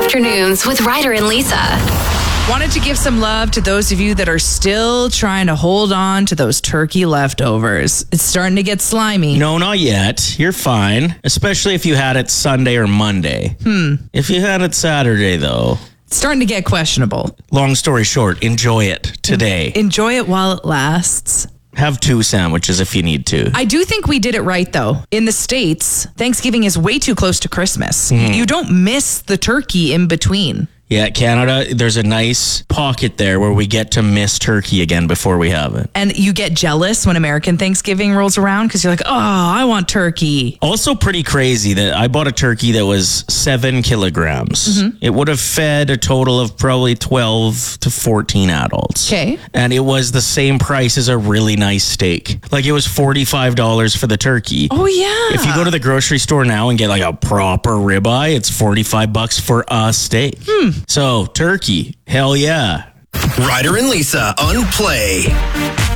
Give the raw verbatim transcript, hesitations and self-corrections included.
Afternoons with Ryder and Lisa. Wanted to give some love to those of you that are still trying to hold on to those turkey leftovers. It's starting to get slimy. No, not yet. You're fine. Especially if you had it Sunday or Monday. Hmm. If you had it Saturday, though. It's starting to get questionable. Long story short, enjoy it today. Enjoy it while it lasts. Have two sandwiches if you need to. I do think we did it right, though. In the States, Thanksgiving is way too close to Christmas. Mm. You don't miss the turkey in between. Yeah, Canada, there's a nice pocket there where we get to miss turkey again before we have it. And you get jealous when American Thanksgiving rolls around because you're like, oh, I want turkey. Also pretty crazy that I bought a turkey that was seven kilograms. Mm-hmm. It would have fed a total of probably twelve to fourteen adults. Okay. And it was the same price as a really nice steak. Like it was forty-five dollars for the turkey. Oh, yeah. If you go to the grocery store now and get like a proper ribeye, it's forty-five bucks for a steak. Hmm. So, turkey, hell yeah. Ryder and Lisa on Play.